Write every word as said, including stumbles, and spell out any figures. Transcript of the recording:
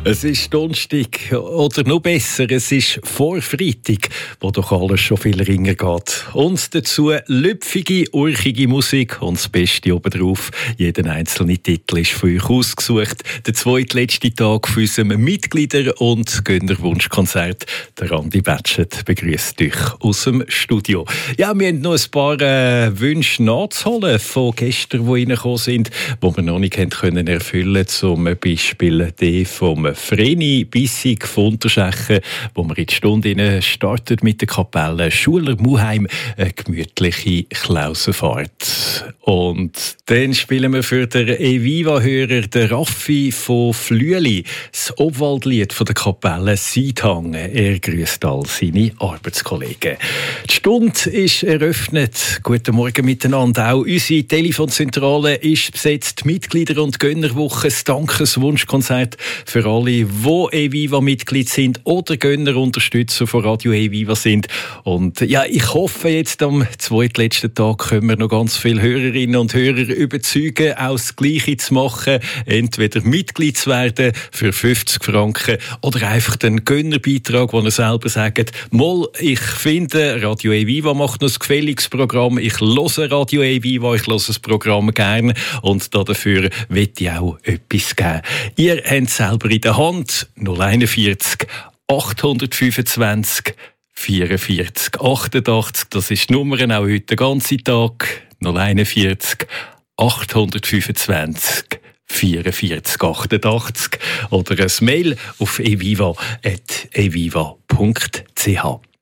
Es ist Donnerstag, oder noch besser, es ist Vorfreitag, wo doch alles schon viel ringer geht. Und dazu lüpfige, urchige Musik und das Beste obendrauf. Jeder einzelne Titel ist für euch ausgesucht. Der zweitletzte Tag für unserem Mitglieder- und Gönnerwunschkonzert. Der Andi Batschet begrüßt euch aus dem Studio. Ja, wir haben noch ein paar äh, Wünsche nachzuholen von Gästen, die reingekommen sind, die wir noch nicht können erfüllen, zum Beispiel die vom Vreni Bissig von Unterschechen, wo wir in die Stunde starten mit der Kapelle Schuler Muheim, eine gemütliche Klausenfahrt. Und dann spielen wir für den Eviva-Hörer, den Raffi von Flüeli, das Obwaldlied von der Kapelle Seidhang. Er grüßt all seine Arbeitskollegen. Die Stunde ist eröffnet. Guten Morgen miteinander. Auch unsere Telefonzentrale ist besetzt. Mitglieder- und Gönnerwoche, das Dankeswunschkonzert für alle, die Eviva-Mitglied sind oder Gönnerunterstützer von Radio Eviva sind. Und ja, ich hoffe, jetzt am zweitletzten Tag können wir noch ganz viele Hörerinnen und Hörer überzeugen, auch das Gleiche zu machen. Entweder Mitglied zu werden für fünfzig Franken oder einfach den Gönnerbeitrag, wo ihr selber sagt, «Moll, ich finde, Radio Eviva macht noch ein gefälliges Programm. Ich höre Radio Eviva, ich höre das Programm gerne und dafür will ich auch etwas geben.» Ihr habt es selber in der Hand. null einundvierzig achthundertfünfundzwanzig vierundvierzig achtundachtzig. Das ist die Nummer auch heute den ganzen Tag. null einundvierzig achthundertfünfundzwanzig vierundvierzig achtundachtzig oder ein Mail auf eviva at eviva punkt c h.